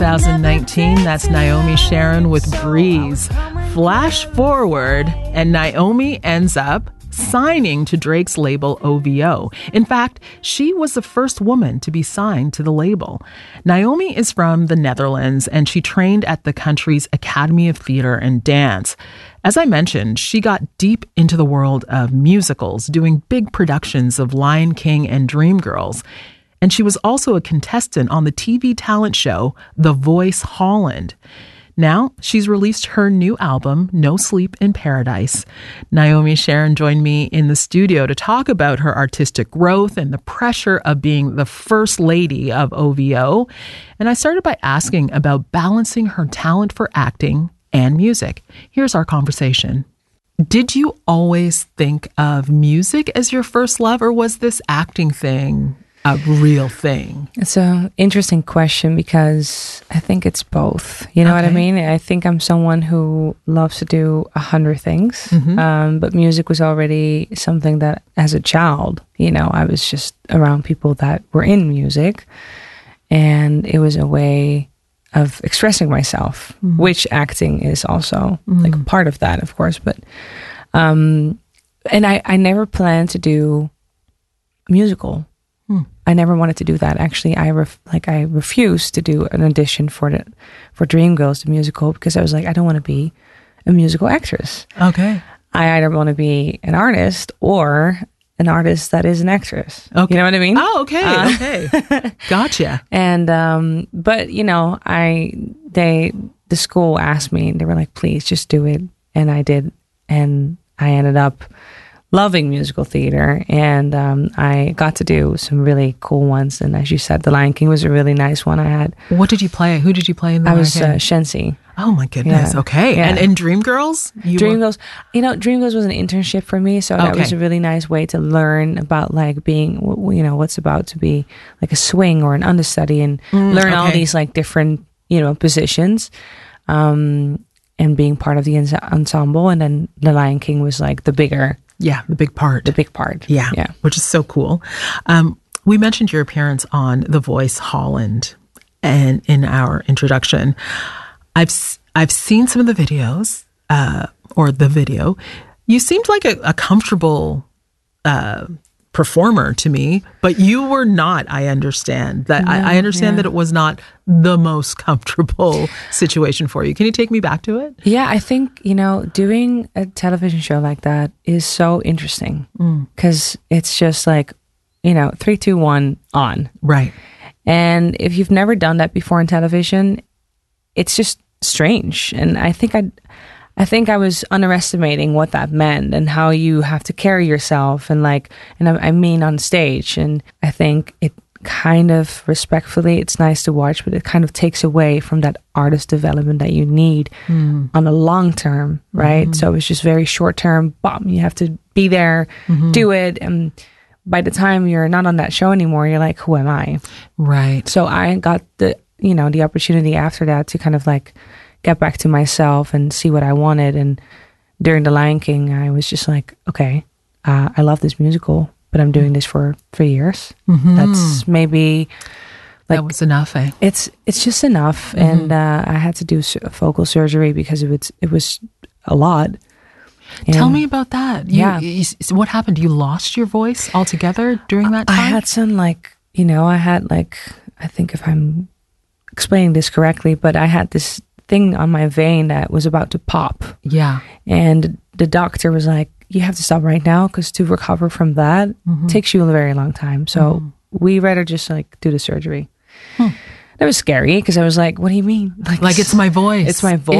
2019, that's Naomi Sharon with Breeze. Flash forward, and Naomi ends up signing to Drake's label OVO. In fact, she was the first woman to be signed to the label. Naomi is from the Netherlands, and she trained at the country's Academy of Theatre and Dance. As I mentioned, she got deep into the world of musicals, doing big productions of Lion King and Dreamgirls. And she was also a contestant on the TV talent show The Voice Holland. Now, she's released her new album, No Sleep in Paradise. Naomi Sharon joined me in the studio to talk about her artistic growth and the pressure of being the first lady of OVO. And I started by asking about balancing her talent for acting and music. Here's our conversation. Did you always think of music as your first love, or was this acting thing a real thing? It's an interesting question because I think it's both. You know what I mean? I think I'm someone who loves to do 100 things, but music was already something that as a child, I was just around people that were in music, and it was a way of expressing myself, which acting is also like a part of that, of course. But and I never planned to do musical. I never wanted to do that. Actually, I refused to do an audition for Dreamgirls, the musical, because I was like, I don't want to be a musical actress. Okay. I either want to be an artist or an artist that is an actress. Okay. You know what I mean? Oh, okay. Okay. Gotcha. And but the school asked me, they were like, please just do it, and I did, and I ended up loving musical theater, and I got to do some really cool ones. And as you said, The Lion King was a really nice one I had. What did you play? Who did you play in The Lion King? I was Shensi. Oh my goodness. Yeah. Okay. Yeah. And in Dreamgirls? Dreamgirls, Dreamgirls was an internship for me, so that was a really nice way to learn about like being, what's about to be like a swing or an understudy, and learn all these like different, positions. And being part of the ensemble. And then The Lion King was like the big part. Yeah. Which is so cool. We mentioned your appearance on The Voice Holland and in our introduction. I've seen some of the videos, or the video. You seemed like a comfortable performer to me, but you were not. I understand that. I understand that it was not the most comfortable situation for you. Can you take me back to it? Yeah, I think, doing a television show like that is so interesting because it's just like, 3, 2, 1, on. Right. And if you've never done that before in television, it's just strange. And I think I was underestimating what that meant and how you have to carry yourself and I mean on stage. And I think it kind of, respectfully, it's nice to watch, but it kind of takes away from that artist development that you need on a long term, right? So it's just very short term, you have to be there, do it. And by the time you're not on that show anymore, you're like, who am I? Right. So I got the opportunity after that to kind of like get back to myself and see what I wanted. And during The Lion King, I was just like, okay, I love this musical, but I'm doing this for 3 years. That's maybe that was enough. It's just enough. And I had to do vocal surgery because it was a lot. And tell me about that. What happened? You lost your voice altogether during that time? I had some I think if I'm explaining this correctly, but I had this thing on my vein that was about to pop. Yeah. And the doctor was like, you have to stop right now because to recover from that takes you a very long time. So we rather just do the surgery. That was scary because I was like, what do you mean? Like it's my voice. It's my voice.